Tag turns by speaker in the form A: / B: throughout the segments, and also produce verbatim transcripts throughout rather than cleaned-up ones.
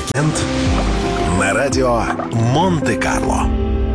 A: Уикенд на радио Монте-Карло.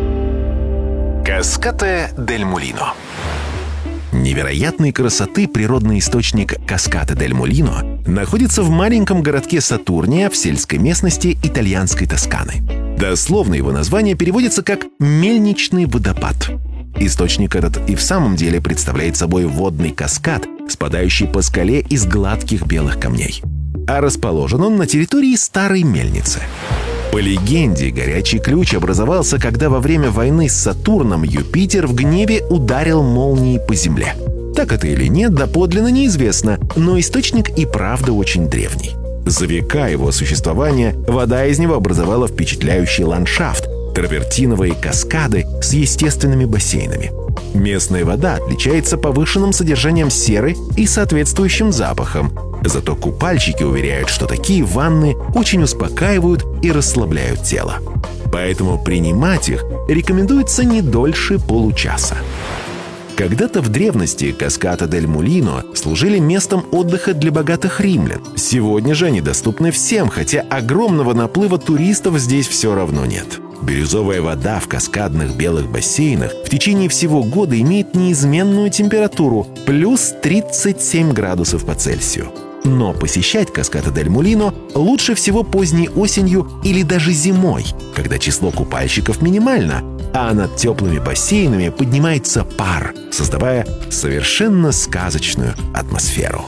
A: Каскате дель Мулино. Невероятной красоты природный источник Каскате дель Мулино находится в маленьком городке Сатурния в сельской местности итальянской Тосканы. Дословно его название переводится как «мельничный водопад». Источник этот и в самом деле представляет собой водный каскад, спадающий по скале из гладких белых камней. А расположен он на территории старой мельницы. По легенде, горячий ключ образовался, когда во время войны с Сатурном Юпитер в гневе ударил молнией по Земле. Так это или нет, доподлинно неизвестно, но источник и правда очень древний. За века его существования вода из него образовала впечатляющий ландшафт, травертиновые каскады с естественными бассейнами. Местная вода отличается повышенным содержанием серы и соответствующим запахом. Зато купальщики уверяют, что такие ванны очень успокаивают и расслабляют тело. Поэтому принимать их рекомендуется не дольше получаса. Когда-то в древности Каскате дель Мулино служили местом отдыха для богатых римлян. Сегодня же они доступны всем, хотя огромного наплыва туристов здесь все равно нет. Бирюзовая вода в каскадных белых бассейнах в течение всего года имеет неизменную температуру – плюс тридцать семь градусов по Цельсию. Но посещать Каскате дель Мулино лучше всего поздней осенью или даже зимой, когда число купальщиков минимально, а над теплыми бассейнами поднимается пар, создавая совершенно сказочную атмосферу.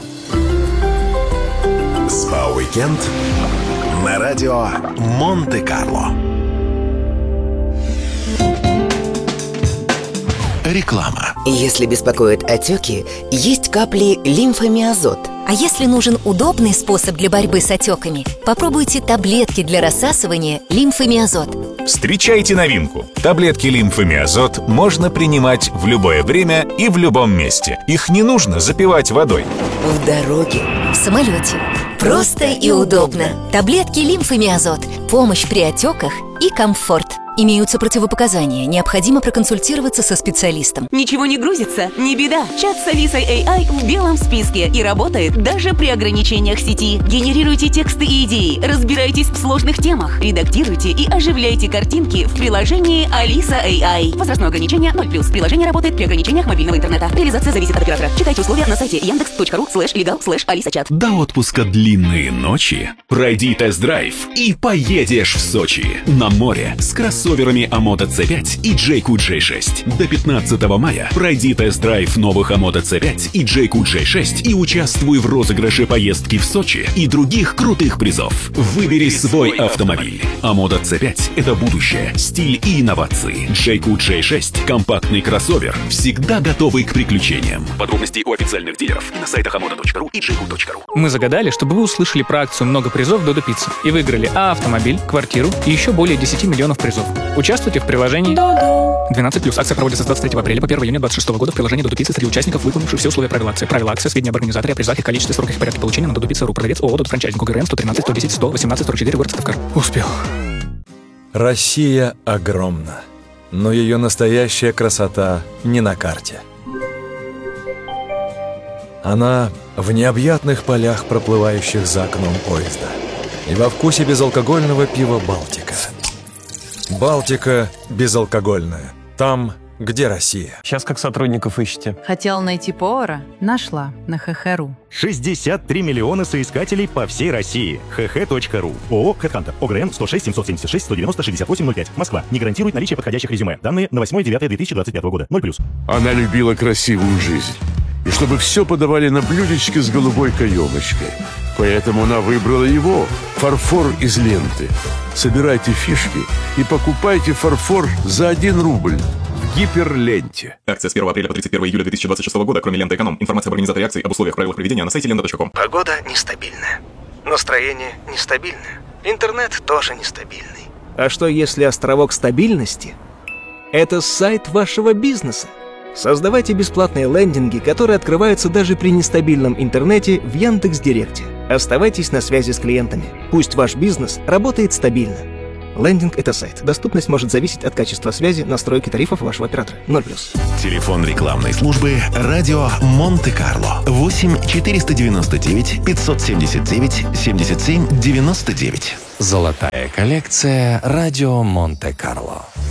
A: СПА-уикенд на радио Монте-Карло. Реклама.
B: Если беспокоят отеки, есть капли лимфомиазот.
C: А если нужен удобный способ для борьбы с отеками, попробуйте таблетки для рассасывания лимфомиазот.
D: Встречайте новинку. Таблетки лимфомиазот можно принимать в любое время и в любом месте. Их не нужно запивать водой.
B: В дороге.
C: В самолете. Просто и удобно. Таблетки лимфомиазот. Помощь при отеках и комфорт. Имеются противопоказания. Необходимо проконсультироваться со специалистом.
E: Ничего не грузится? Не беда. Чат с Алисой эй ай в белом списке и работает даже при ограничениях сети. Генерируйте тексты и идеи, разбирайтесь в сложных темах, редактируйте и оживляйте картинки в приложении Алиса эй ай. Возрастное ограничение ноль плюс. Приложение работает при ограничениях мобильного интернета. Реализация зависит от оператора. Читайте условия на сайте яндекс.ру слэш легал слэш алисачат.
F: До отпуска длинные ночи. Пройди тест-драйв и поедешь в Сочи. На море с кроссоверами Амото си пять и Джейку джей шесть. До пятнадцатого мая пройди тест-драйв новых Амото си пять и Джейку джей шесть и участвуй в розыгрыше поездки в Сочи и других крутых призов. Выбери свой автомобиль. Амото си пять – это будущее, стиль и инновации. Джейку джей шесть – компактный кроссовер, всегда готовый к приключениям. Подробности у официальных дилеров и на сайтах амото точка ру и джейку точка ру.
G: Мы загадали, чтобы вы услышали про акцию «Много призов Додо Пицца» и выиграли а автомобиль, квартиру и еще более десять миллионов призов. Участвуйте в приложении двенадцать плюс. Акция проводится с двадцать третьего апреля по первого июня двадцать шестого года в приложении Додо Пицца среди участников, выполнивших все условия правил акции. Правила акции, сведения об организаторе, о призах, их количестве, сроках и порядке получения на Додо Пицца точка ру. Продавец ООО «Додо Франчайзинг», ОГРН сто тринадцать сто десять сто восемнадцать сорок четыре, город Сыктывкар. Успел.
H: Россия огромна, но ее настоящая красота не на карте. Она в необъятных полях, проплывающих за окном поезда, и во вкусе безалкогольного пива «Балтика». «Балтика» безалкогольная. Там, где Россия.
I: Сейчас как сотрудников ищете?
J: Хотела найти повара? Нашла на ха ха точка ру.
K: шестьдесят три миллиона соискателей по всей России. ха ха точка ру. ООО «Хэдхантер». ОГРН сто шесть семьсот семьдесят шесть сто девяносто шестьдесят восемь ноль пять. Москва. Не гарантирует наличие подходящих резюме. Данные на восьмое девятое две тысячи двадцать пятого года. ноль плюс.
L: Она любила красивую жизнь. И чтобы все подавали на блюдечке с голубой каемочкой. Поэтому она выбрала его. Фарфор из ленты. Собирайте фишки и покупайте фарфор за один рубль. В Гиперленте.
M: Акция с первого апреля по тридцать первое июля две тысячи двадцать шестого года, кроме ленты «Эконом». Информация об организаторе акции, об условиях, правилах проведения на сайте лента точка ком.
N: Погода нестабильная. Настроение нестабильное. Интернет тоже нестабильный.
O: А что если островок стабильности – это сайт вашего бизнеса? Создавайте бесплатные лендинги, которые открываются даже при нестабильном интернете в Яндекс.Директе. Оставайтесь на связи с клиентами. Пусть ваш бизнес работает стабильно. Лендинг — это сайт. Доступность может зависеть от качества связи, настройки тарифов вашего оператора. ноль плюс.
A: Телефон рекламной службы «Радио Монте-Карло». восемь четыреста девяносто девять пятьсот семьдесят девять семьдесят семь девяносто девять.
I: Золотая коллекция «Радио Монте-Карло».